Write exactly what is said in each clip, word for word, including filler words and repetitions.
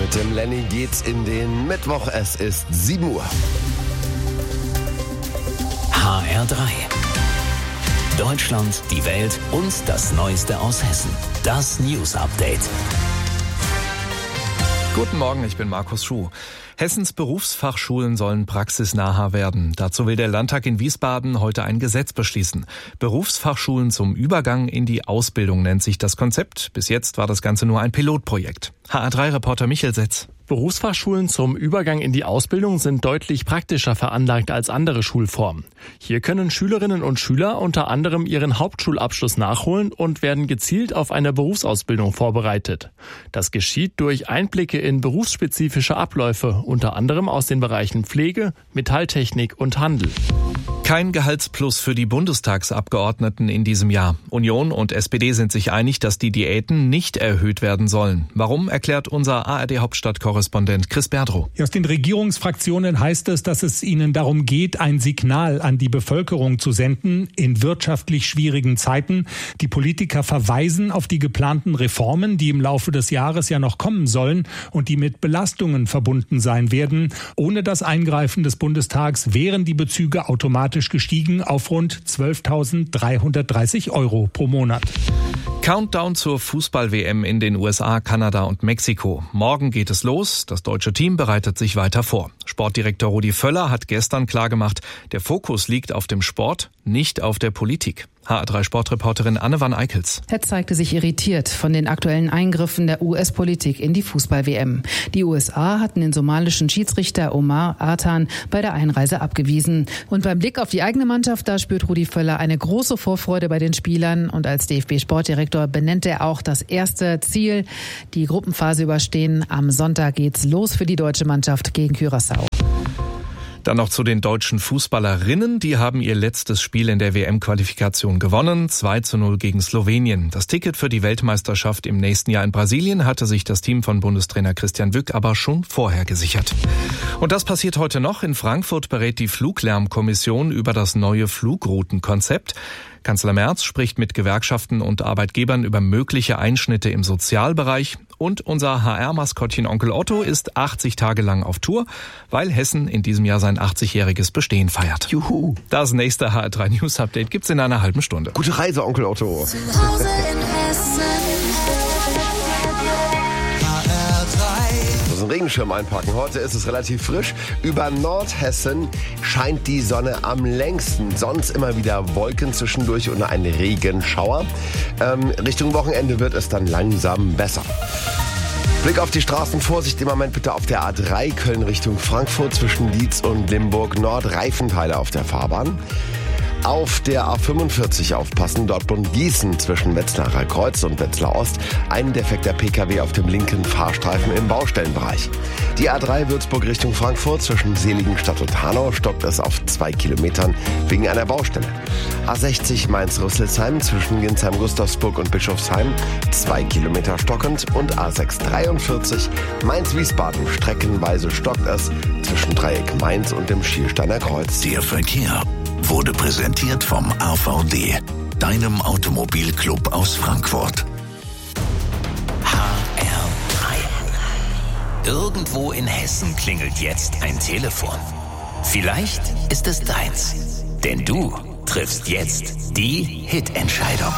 Mit dem Lenny geht's in den Mittwoch. Es ist sieben Uhr. H R drei. Deutschland, die Welt und das Neueste aus Hessen. Das News Update. Guten Morgen, ich bin Markus Schuh. Hessens Berufsfachschulen sollen praxisnaher werden. Dazu will der Landtag in Wiesbaden heute ein Gesetz beschließen. Berufsfachschulen zum Übergang in die Ausbildung nennt sich das Konzept. Bis jetzt war das Ganze nur ein Pilotprojekt. H R drei Reporter Michel Setz. Berufsfachschulen zum Übergang in die Ausbildung sind deutlich praktischer veranlagt als andere Schulformen. Hier können Schülerinnen und Schüler unter anderem ihren Hauptschulabschluss nachholen und werden gezielt auf eine Berufsausbildung vorbereitet. Das geschieht durch Einblicke in berufsspezifische Abläufe, unter anderem aus den Bereichen Pflege, Metalltechnik und Handel. Kein Gehaltsplus für die Bundestagsabgeordneten in diesem Jahr. Union und S P D sind sich einig, dass die Diäten nicht erhöht werden sollen. Warum, erklärt unser A R D-Hauptstadtkorrespondent Chris Berdrow. Aus den Regierungsfraktionen heißt es, dass es ihnen darum geht, ein Signal an die Bevölkerung zu senden in wirtschaftlich schwierigen Zeiten. Die Politiker verweisen auf die geplanten Reformen, die im Laufe des Jahres ja noch kommen sollen und die mit Belastungen verbunden sein werden. Ohne das Eingreifen des Bundestags wären die Bezüge automatisch gestiegen auf rund zwölftausenddreihundertdreißig Euro pro Monat. Countdown zur Fußball-W M in den U S A, Kanada und Mexiko. Morgen geht es los. Das deutsche Team bereitet sich weiter vor. Sportdirektor Rudi Völler hat gestern klargemacht, der Fokus liegt auf dem Sport, nicht auf der Politik. H R drei Sportreporterin Anne van Eickels. Ted zeigte sich irritiert von den aktuellen Eingriffen der U S-Politik in die Fußball-W M. Die U S A hatten den somalischen Schiedsrichter Omar Artan bei der Einreise abgewiesen. Und beim Blick auf die eigene Mannschaft, da spürt Rudi Völler eine große Vorfreude bei den Spielern. Und als D F B-Sportdirektor benennt er auch das erste Ziel, die Gruppenphase überstehen. Am Sonntag geht's los für die deutsche Mannschaft gegen Curaçao. Dann noch zu den deutschen Fußballerinnen. Die haben ihr letztes Spiel in der W M-Qualifikation gewonnen. zwei zu null gegen Slowenien. Das Ticket für die Weltmeisterschaft im nächsten Jahr in Brasilien hatte sich das Team von Bundestrainer Christian Wück aber schon vorher gesichert. Und das passiert heute noch. In Frankfurt berät die Fluglärmkommission über das neue Flugroutenkonzept. Kanzler Merz spricht mit Gewerkschaften und Arbeitgebern über mögliche Einschnitte im Sozialbereich. Und unser H R-Maskottchen Onkel Otto ist achtzig Tage lang auf Tour, weil Hessen in diesem Jahr sein achtzigjähriges Bestehen feiert. Juhu. Das nächste H R drei News Update gibt's in einer halben Stunde. Gute Reise, Onkel Otto. Zu Hause in Hessen. Einen Regenschirm einpacken. Heute ist es relativ frisch. Über Nordhessen scheint die Sonne am längsten. Sonst immer wieder Wolken zwischendurch und ein Regenschauer. Ähm, Richtung Wochenende wird es dann langsam besser. Blick auf die Straßen. Vorsicht im Moment bitte auf der A drei Köln Richtung Frankfurt zwischen Dietz und Limburg Nord. Reifenteile auf der Fahrbahn. Auf der A fünfundvierzig aufpassen, Dortmund Gießen zwischen Wetzlarer Kreuz und Wetzlar Ost. Ein defekter P K W auf dem linken Fahrstreifen im Baustellenbereich. Die A drei Würzburg Richtung Frankfurt zwischen Seligenstadt und Hanau stockt es auf zwei Kilometern wegen einer Baustelle. A sechzig Mainz-Rüsselsheim zwischen Ginsheim-Gustavsburg und Bischofsheim zwei Kilometer stockend und A sechshundertdreiundvierzig Mainz-Wiesbaden streckenweise stockt es zwischen Dreieck Mainz und dem Schiersteiner Kreuz. Der Verkehr wurde präsentiert vom A V D, deinem Automobilclub aus Frankfurt. H R drei. Irgendwo in Hessen klingelt jetzt ein Telefon. Vielleicht ist es deins, denn du triffst jetzt die Hitentscheidung.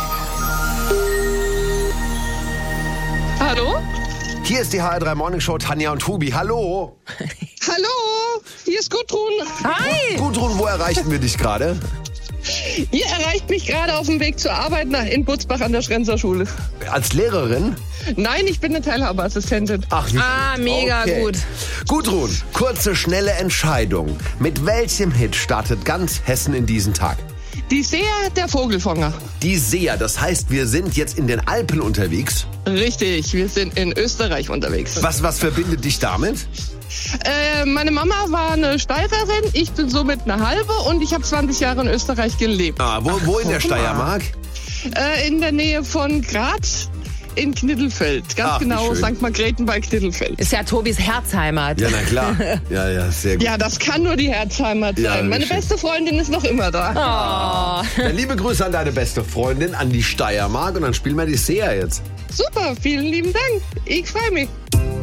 Hallo? Hier ist die H R drei Morning Show, Tanja und Hubi. Hallo. Hallo, hier ist Gudrun. Hi! Gudrun, wo erreichten wir dich gerade? Ihr erreicht mich gerade auf dem Weg zur Arbeit nach in Butzbach an der Schrenzer Schule. Als Lehrerin? Nein, ich bin eine Teilhabeassistentin. Ach, wie Ah, mega okay. gut. Gudrun, kurze, schnelle Entscheidung. Mit welchem Hit startet ganz Hessen in diesen Tag? Die Seher, der Vogelfänger. Die Seher, das heißt, wir sind jetzt in den Alpen unterwegs? Richtig, wir sind in Österreich unterwegs. Was, was verbindet dich damit? Äh, meine Mama war eine Steirerin, ich bin somit eine halbe und ich habe zwanzig Jahre in Österreich gelebt. Ah, wo, wo in der Steiermark? Äh, in der Nähe von Graz. In Knittelfeld, ganz Ach, genau, schön. Sankt Margrethen bei Knittelfeld. Ist ja Tobis Herzheimat. Ja, na klar. Ja, ja, sehr gut. Ja, das kann nur die Herzheimat Ja, sein. Meine schön. beste Freundin ist noch immer da. Oh. Ja, liebe Grüße an deine beste Freundin, an die Steiermark und dann spielen wir die Seher jetzt. Super, vielen lieben Dank. Ich freue mich.